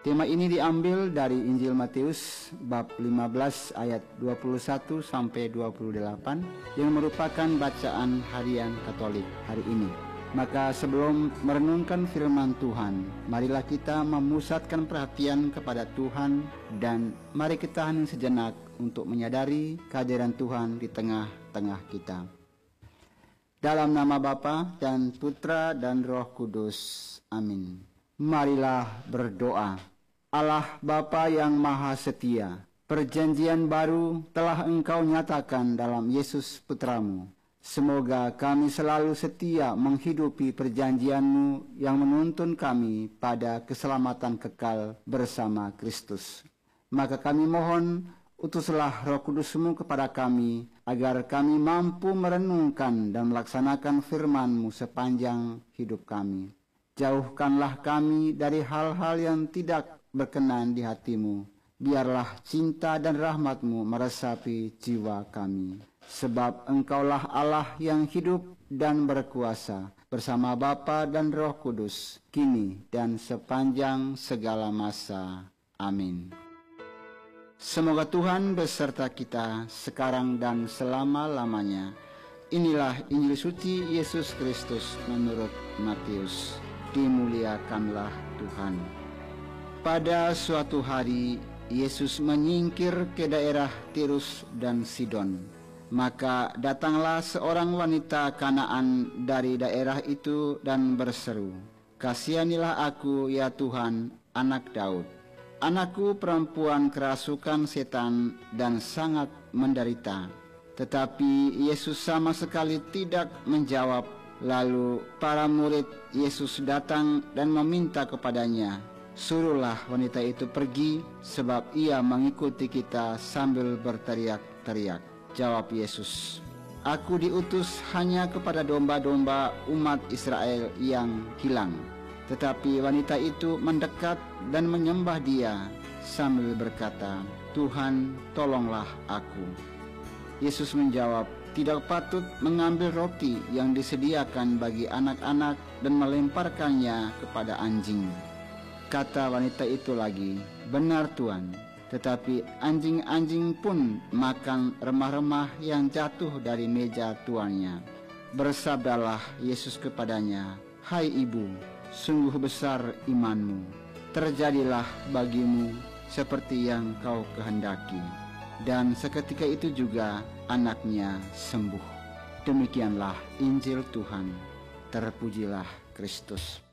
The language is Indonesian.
Tema ini diambil dari Injil Matius bab 15 ayat 21 sampai 28 yang merupakan bacaan harian Katolik hari ini. Maka sebelum merenungkan firman Tuhan, marilah kita memusatkan perhatian kepada Tuhan dan mari kita hening sejenak untuk menyadari kehadiran Tuhan di tengah-tengah kita. Dalam nama Bapa dan Putra dan Roh Kudus. Amin. Marilah berdoa. Allah Bapa yang Maha Setia, perjanjian baru telah Engkau nyatakan dalam Yesus Putramu. Semoga kami selalu setia menghidupi perjanjian-Mu yang menuntun kami pada keselamatan kekal bersama Kristus. Maka kami mohon, utuslah Roh Kudus-Mu kepada kami, agar kami mampu merenungkan dan melaksanakan firman-Mu sepanjang hidup kami. Jauhkanlah kami dari hal-hal yang tidak berkenan di hati-Mu. Biarlah cinta dan rahmat-Mu meresapi jiwa kami. Sebab Engkaulah Allah yang hidup dan berkuasa, bersama Bapa dan Roh Kudus, kini dan sepanjang segala masa. Amin. Semoga Tuhan beserta kita sekarang dan selama-lamanya. Inilah Injil suci Yesus Kristus menurut Matius. Dimuliakanlah Tuhan. Pada suatu hari, Yesus menyingkir ke daerah Tirus dan Sidon. Maka datanglah seorang wanita Kanaan dari daerah itu dan berseru, "Kasihanilah aku, ya Tuhan, anak Daud. Anakku perempuan kerasukan setan dan sangat menderita." Tetapi Yesus sama sekali tidak menjawab. Lalu para murid Yesus datang dan meminta kepadanya, "Suruhlah wanita itu pergi, sebab ia mengikuti kita sambil berteriak-teriak." Jawab Yesus, "Aku diutus hanya kepada domba-domba umat Israel yang hilang." Tetapi wanita itu mendekat dan menyembah Dia sambil berkata, "Tuhan, tolonglah aku." Yesus menjawab, "Tidak patut mengambil roti yang disediakan bagi anak-anak dan melemparkannya kepada anjing." Kata wanita itu lagi, "Benar Tuan, tetapi anjing-anjing pun makan remah-remah yang jatuh dari meja tuannya." Bersabdalah Yesus kepadanya, "Hai ibu, sungguh besar imanmu. Terjadilah bagimu seperti yang kau kehendaki." Dan seketika itu juga anaknya sembuh. Demikianlah Injil Tuhan. Terpujilah Kristus.